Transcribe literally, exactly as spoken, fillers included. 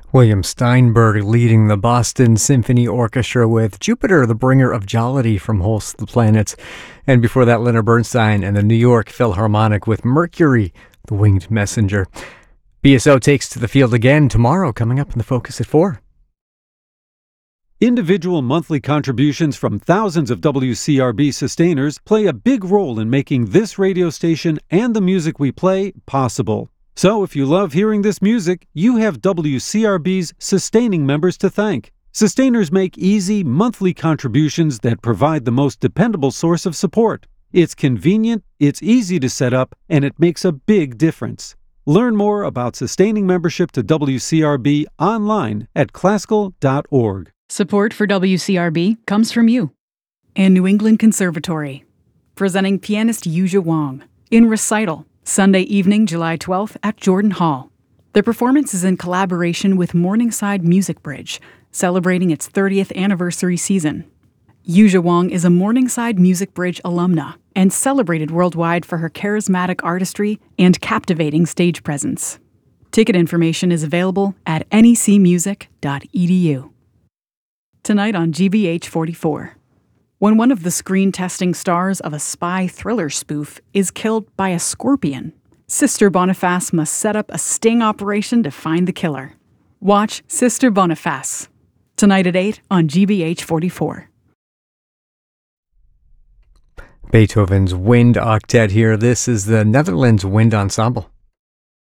William Steinberg leading the Boston Symphony Orchestra with Jupiter, the bringer of jollity from Holst the Planets. And before that, Leonard Bernstein and the New York Philharmonic with Mercury, the winged messenger. B S O takes to the field again tomorrow, coming up in the Focus at four. Individual monthly contributions from thousands of W C R B sustainers play a big role in making this radio station and the music we play possible. So if you love hearing this music, you have W C R B's sustaining members to thank. Sustainers make easy monthly contributions that provide the most dependable source of support. It's convenient, it's easy to set up, and it makes a big difference. Learn more about sustaining membership to W C R B online at classical dot org. Support for W C R B comes from you and New England Conservatory, presenting pianist Yuzha Wang in Recital, Sunday evening, July twelfth at Jordan Hall. Their performance is in collaboration with Morningside Music Bridge, celebrating its thirtieth anniversary season. Yuzha Wang is a Morningside Music Bridge alumna and celebrated worldwide for her charismatic artistry and captivating stage presence. Ticket information is available at N E C music dot E D U. Tonight on G B H forty-four. When one of the screen testing stars of a spy thriller spoof is killed by a scorpion, Sister Boniface must set up a sting operation to find the killer. Watch Sister Boniface tonight at eight on G B H forty-four. Beethoven's Wind Octet here. This is the Netherlands Wind Ensemble.